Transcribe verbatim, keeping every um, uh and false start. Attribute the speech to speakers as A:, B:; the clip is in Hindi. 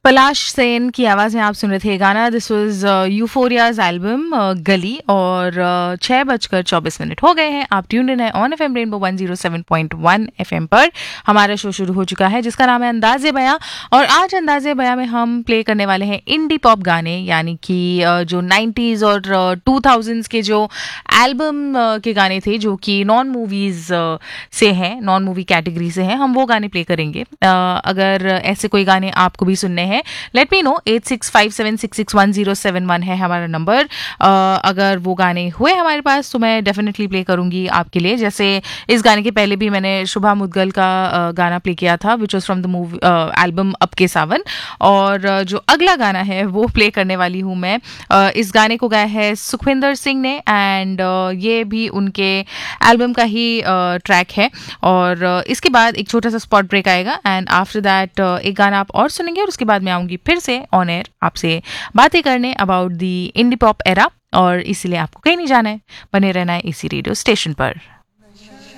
A: पलाश सेन की आवाज़ में आप सुन रहे थे गाना। दिस वाज यूफोरियाज एल्बम गली। और uh, छः बजकर चौबीस मिनट हो गए हैं। आप ट्यून्ड इन है on F M rainbow one zero seven point one F M पर। हमारा शो शुरू हो चुका है जिसका नाम है अंदाज़े बयां। और आज अंदाज़े बयां में हम प्ले करने वाले हैं इंडी पॉप गाने, यानी कि uh, जो नाइन्टीज़ और टू थाउजेंड्स के जो एल्बम uh, के गाने थे जो कि नॉन मूवीज़ uh, से हैं, नॉन मूवी कैटेगरी से हैं, हम वो गाने प्ले करेंगे। uh, अगर ऐसे कोई गाने आपको भी सुनने हैं, let me know. Eight six five seven six six one zero seven one है हमारा नंबर। अगर वो गाने हुए हमारे पास तो मैं डेफिनेटली प्ले करूंगी आपके लिए। जैसे इस गाने के पहले भी मैंने शुभा मुद्गल का uh, गाना प्ले किया था, which was from the movie album अब के सावन। और uh, जो अगला गाना है वो प्ले करने वाली हूँ मैं। uh, इस गाने को गाया है सुखविंदर सिंह ने, एंड uh, ये भी उनके एल्बम का ही ट्रैक uh, है। और uh, इसके बाद एक छोटा सा स्पॉट ब्रेक आएगा, एंड आफ्टर दैट एक गाना आप और सुनेंगे, और उसके बाद मैं आऊंगी फिर से ऑन एयर आपसे बातें करने about the indie pop era. और इसीलिए आपको कहीं नहीं जाना है, बने रहना है इसी रेडियो स्टेशन पर।